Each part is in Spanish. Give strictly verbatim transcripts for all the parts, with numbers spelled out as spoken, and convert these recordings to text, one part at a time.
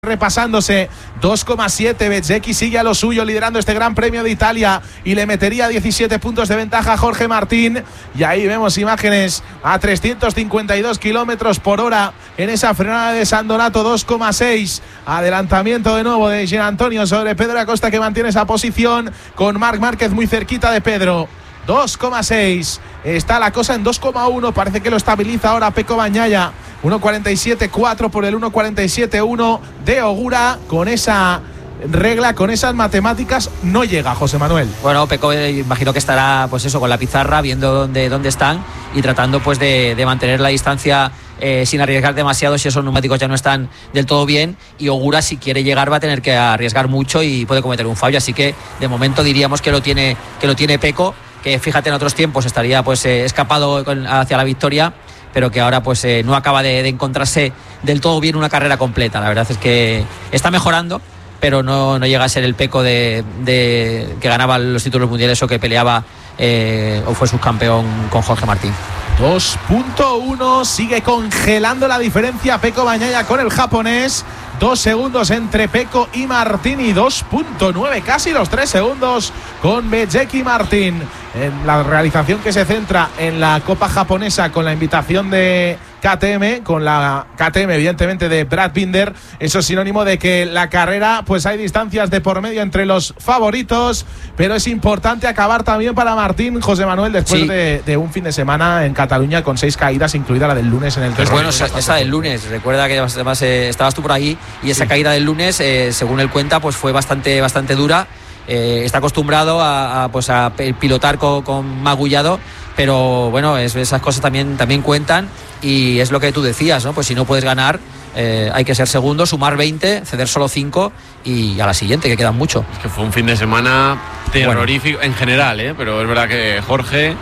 repasándose dos coma siete. Bezzecchi sigue a lo suyo, liderando este Gran Premio de Italia y le metería diecisiete puntos de ventaja a Jorge Martín. Y ahí vemos imágenes a trescientos cincuenta y dos kilómetros por hora en esa frenada de San Donato. Dos coma seis. Adelantamiento de nuevo de Gianantonio sobre Pedro Acosta, que mantiene esa posición con Marc Márquez muy cerquita de Pedro. dos coma seis. Está la cosa en dos coma uno. Parece que lo estabiliza ahora Pecco Bagnaia. uno cuarenta y siete cuatro por el uno cuarenta y siete uno de Ogura. Con esa regla, con esas matemáticas, no llega José Manuel. Bueno, Pecco eh, imagino que estará pues eso, con la pizarra, viendo dónde, dónde están y tratando pues de, de mantener la distancia eh, sin arriesgar demasiado si esos neumáticos ya no están del todo bien. Y Ogura, si quiere llegar, va a tener que arriesgar mucho y puede cometer un fallo. Así que de momento diríamos que lo tiene, que lo tiene Pecco, que fíjate en otros tiempos estaría pues eh, escapado con, hacia la victoria, pero que ahora pues eh, no acaba de, de encontrarse del todo bien una carrera completa. La verdad es que está mejorando, pero no, no llega a ser el Pecco de, de que ganaba los títulos mundiales o que peleaba eh, o fue subcampeón con Jorge Martín. dos punto uno, sigue congelando la diferencia Pecco Bagnaia con el japonés. Dos segundos entre Pecco y Martín y dos punto nueve, casi los tres segundos con Bezzecchi y Martín. En la realización que se centra en la Copa Japonesa con la invitación de K T M, con la K T M evidentemente de Brad Binder. Eso es sinónimo de que la carrera pues hay distancias de por medio entre los favoritos, pero es importante acabar también para Martín, José Manuel, después sí. de, de un fin de semana en Cataluña con seis caídas, incluida la del lunes en el pues bueno, esa, esa del lunes, recuerda que además eh, estabas tú por ahí y esa sí. caída del lunes, eh, según él cuenta, pues fue bastante, bastante dura. Eh, está acostumbrado a, a, pues a pilotar con, con magullado, pero bueno, es, esas cosas también, también cuentan y es lo que tú decías, ¿no? Pues si no puedes ganar, eh, hay que ser segundo, sumar veinte, ceder solo cinco y a la siguiente, que quedan mucho. Es que fue un fin de semana terrorífico bueno. en general, ¿eh? Pero es verdad que Jorge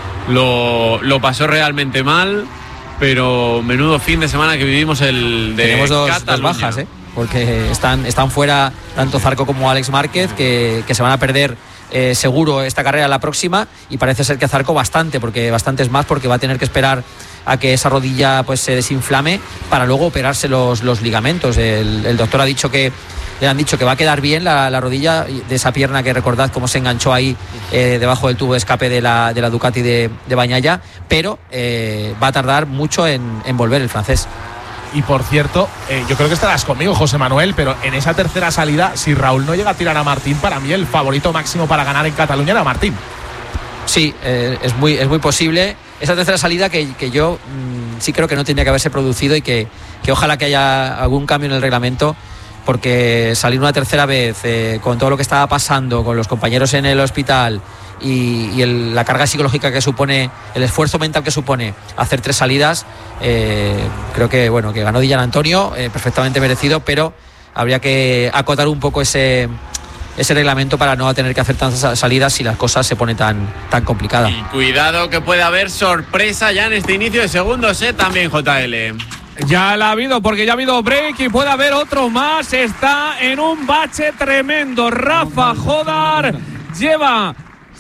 lo, lo pasó realmente mal, pero menudo fin de semana que vivimos el de Tenemos dos, dos bajas, ¿eh? Porque están, están fuera tanto Zarco como Alex Márquez, que, que se van a perder eh, seguro esta carrera la próxima, y parece ser que Zarco bastante, porque bastante es más, porque va a tener que esperar a que esa rodilla pues se desinflame para luego operarse los, los ligamentos. El, el doctor ha dicho que le han dicho que va a quedar bien la, la rodilla de esa pierna, que recordad cómo se enganchó ahí eh, debajo del tubo de escape de la, de la Ducati de, de Bagnaia, pero eh, va a tardar mucho en, en volver el francés. Y por cierto, eh, yo creo que estarás conmigo, José Manuel, pero en esa tercera salida, si Raúl no llega a tirar a Martín, para mí el favorito máximo para ganar en Cataluña era Martín. Sí, eh, es muy es muy posible. Esa tercera salida que, que yo mmm, sí creo que no tenía que haberse producido y que, que ojalá que haya algún cambio en el reglamento, porque salir una tercera vez eh, con todo lo que estaba pasando, con los compañeros en el hospital y, y el, la carga psicológica que supone, el esfuerzo mental que supone hacer tres salidas, eh, creo que bueno que ganó Gianantonio, eh, perfectamente merecido, pero habría que acotar un poco ese ese reglamento para no tener que hacer tantas salidas si las cosas se ponen tan, tan complicadas. Y cuidado que puede haber sorpresa ya en este inicio de segundo set también, J L. Ya la ha habido, porque ya ha habido break y puede haber otro más. Está en un bache tremendo. Rafa Jodar lleva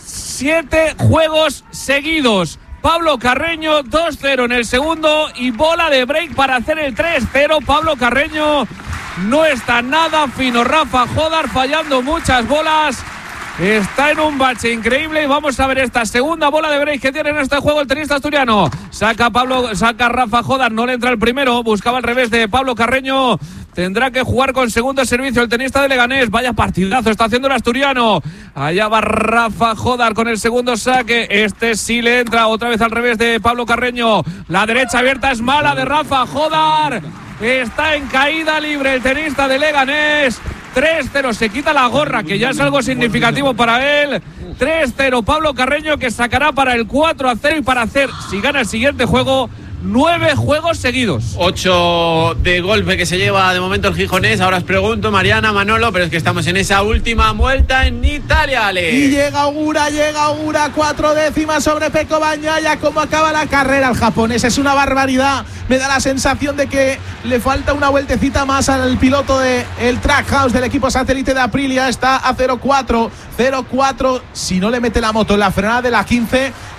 siete juegos seguidos. Pablo Carreño dos cero en el segundo y bola de break para hacer el tres cero. Pablo Carreño no está nada fino. Rafa Jodar fallando muchas bolas. Está en un bache increíble y vamos a ver esta segunda bola de break que tiene en este juego el tenista asturiano. Saca Pablo, saca Rafa Jodar, no le entra el primero, buscaba al revés de Pablo Carreño. Tendrá que jugar con segundo servicio el tenista de Leganés. Vaya partidazo está haciendo el asturiano. Allá va Rafa Jodar con el segundo saque. Este sí le entra otra vez al revés de Pablo Carreño. La derecha abierta es mala de Rafa Jodar. Está en caída libre el tenista de Leganés. tres cero, se quita la gorra, que ya es algo significativo para él. tres cero, Pablo Carreño, que sacará para el cuatro a cero y para hacer, si gana el siguiente juego, nueve juegos seguidos. Ocho de golpe que se lleva de momento el gijonés. Ahora os pregunto, Mariana, Manolo, pero es que estamos en esa última vuelta en Italia, Ale. Y llega Ogura, llega Ogura, cuatro décimas sobre Pecco Bagnaia. ¿Cómo acaba la carrera el japonés? Es una barbaridad. Me da la sensación de que le falta una vueltecita más al piloto del Trackhouse del equipo satélite de Aprilia. Está a cero cuatro, cero cuatro. Si no le mete la moto en la frenada de la quince,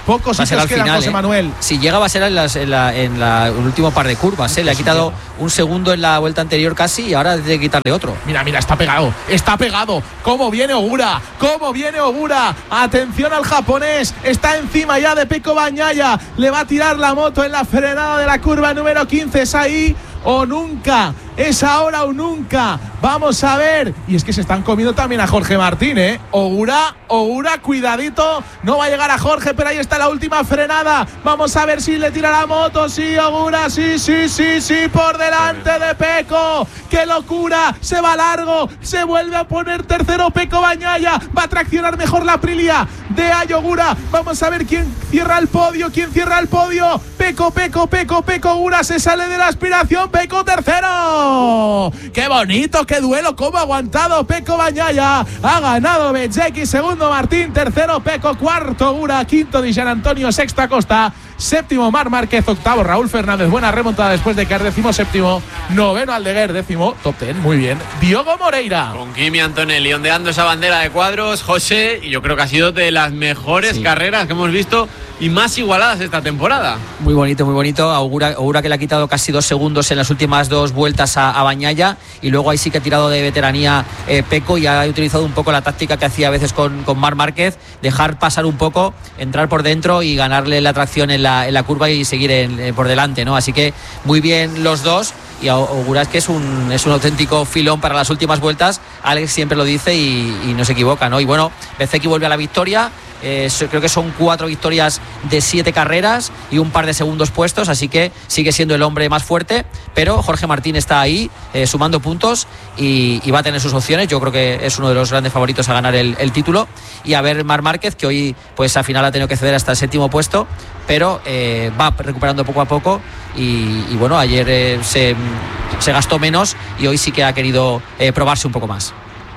Pocos sitios quedan, final, José ¿eh? Manuel. Si llega va a ser en, las, en, la, en la, el último par de curvas, ¿eh? Le ha quitado un segundo en la vuelta anterior casi y ahora tiene que quitarle otro. Mira, mira, está pegado, está pegado. ¿Cómo viene Ogura? ¿Cómo viene Ogura? Atención al japonés, está encima ya de Pecco Bagnaia. Le va a tirar la moto en la frenada de la curva número quince. Es ahí o nunca, es ahora o nunca. Vamos a ver. Y es que se están comiendo también a Jorge Martín, ¿eh? Ogura, Ogura, cuidadito. No va a llegar a Jorge, pero ahí está la última frenada. Vamos a ver si le tira la moto. Sí, Ogura, sí, sí, sí, sí. Por delante de Pecco. ¡Qué locura! Se va largo. Se vuelve a poner tercero Pecco Bagnaia. Va a traccionar mejor la Aprilia de Ogura. Vamos a ver quién cierra el podio. ¿Quién cierra el podio? Pecco, Pecco, Pecco, Pecco. Ogura se sale de la aspiración. Pecco tercero. ¡Qué bonito! ¡Qué duelo! ¿Cómo ha aguantado Pecco Bagnaia? Ha ganado Bezzecchi. Segundo Martín. Tercero Pecco. Cuarto Ogura. Quinto Di Gianantonio. Sexto Acosta. Séptimo Marc Márquez. Octavo Raúl Fernández. Buena remontada después de caer décimo séptimo. Noveno Aldeguer. Décimo. Top ten. Muy bien. Diogo Moreira. Con Kimi Antonelli ondeando esa bandera de cuadros. José, y yo creo que ha sido de las mejores sí. carreras que hemos visto y más igualadas esta temporada. Muy bonito, muy bonito. Ogura, Ogura que le ha quitado casi dos segundos en las últimas dos vueltas a, a Bagnaia, y luego ahí sí que ha tirado de veteranía eh, Pecco y ha utilizado un poco la táctica que hacía a veces con, con Marc Márquez, dejar pasar un poco, entrar por dentro y ganarle la tracción en la, en la curva y seguir en, en, por delante, ¿no? Así que muy bien los dos. Y Ogura es que es un, es un auténtico filón para las últimas vueltas. Alex siempre lo dice y, y no se equivoca, ¿no? Y bueno, Bezzecchi vuelve a la victoria. Eh, creo que son cuatro victorias de siete carreras y un par de segundos puestos, así que sigue siendo el hombre más fuerte, pero Jorge Martín está ahí eh, sumando puntos y, y va a tener sus opciones. Yo creo que es uno de los grandes favoritos a ganar el, el título. Y a ver Marc Márquez, que hoy pues al final ha tenido que ceder hasta el séptimo puesto, pero eh, va recuperando poco a poco y, y bueno, ayer eh, se, se gastó menos y hoy sí que ha querido eh, probarse un poco más.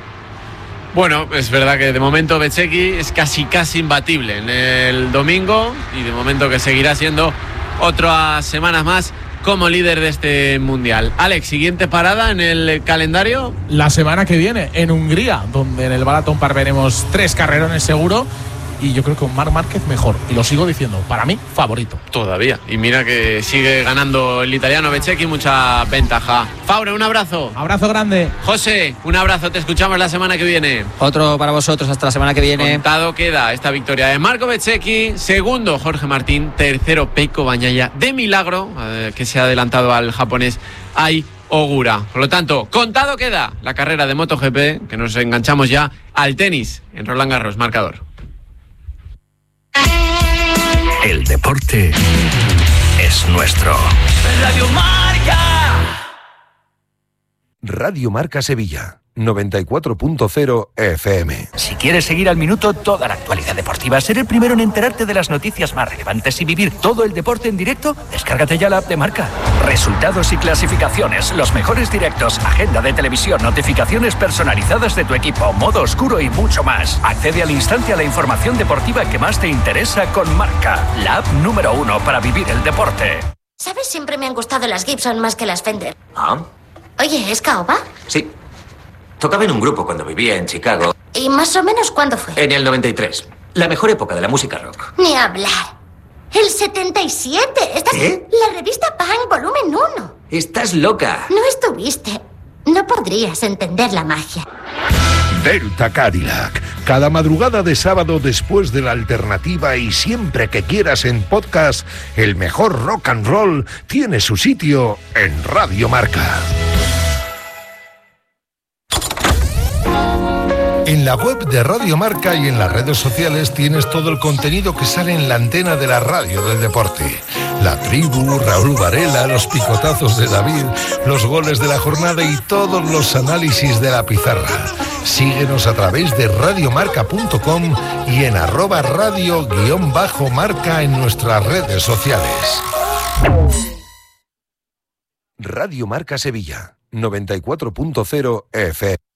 Bueno, es verdad que de momento Bezzecchi es casi casi imbatible en el domingo y de momento que seguirá siendo otras semanas más como líder de este mundial. Alex, siguiente parada en el calendario. La semana que viene en Hungría, donde en el Balaton Park veremos tres carrerones seguro. Y yo creo que con Marc Márquez mejor. Y lo sigo diciendo, para mí, favorito. Todavía. Y mira que sigue ganando el italiano Bezzecchi, mucha ventaja. Faure, un abrazo. Abrazo grande. José, un abrazo. Te escuchamos la semana que viene. Otro para vosotros hasta la semana que viene. Contado queda esta victoria de Marco Bezzecchi. Segundo, Jorge Martín. Tercero, Pecco Bagnaia. De milagro, eh, que se ha adelantado al japonés Ai Ogura. Por lo tanto, contado queda la carrera de MotoGP, que nos enganchamos ya al tenis en Roland Garros. Marcador. El deporte es nuestro. Radio Marca. Radio Marca Sevilla, noventa y cuatro punto cero F M. Si quieres seguir al minuto toda la actualidad deportiva, ser el primero en enterarte de las noticias más relevantes y vivir todo el deporte en directo, descárgate ya la app de Marca. Resultados y clasificaciones, los mejores directos, agenda de televisión, notificaciones personalizadas de tu equipo, modo oscuro y mucho más. Accede al instante a la información deportiva que más te interesa con Marca, la app número uno para vivir el deporte. ¿Sabes? Siempre me han gustado las Gibson más que las Fender. ¿Ah? Oye, ¿es caoba? Sí. Tocaba en un grupo cuando vivía en Chicago. ¿Y más o menos cuándo fue? En el noventa y tres. La mejor época de la música rock. Ni hablar. ¡El setenta y siete! ¿Estás... ¿Qué? La revista Punk, volumen uno. Estás loca. No estuviste. No podrías entender la magia. Delta Cadillac. Cada madrugada de sábado después de la alternativa y siempre que quieras en podcast, el mejor rock and roll tiene su sitio en Radio Marca. En la web de Radio Marca y en las redes sociales tienes todo el contenido que sale en la antena de la radio del deporte. La tribu, Raúl Varela, los picotazos de David, los goles de la jornada y todos los análisis de la pizarra. Síguenos a través de radiomarca punto com y en arroba radio guión bajo marca en nuestras redes sociales. Radio Marca Sevilla, noventa y cuatro punto cero F M.